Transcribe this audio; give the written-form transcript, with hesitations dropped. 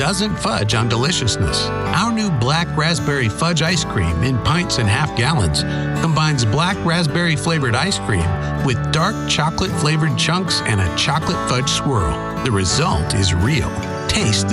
doesn't fudge on deliciousness. Our new Black Raspberry Fudge ice cream in pints and half gallons combines black raspberry flavored ice cream with dark chocolate flavored chunks and a chocolate fudge swirl. The result is real. Taste the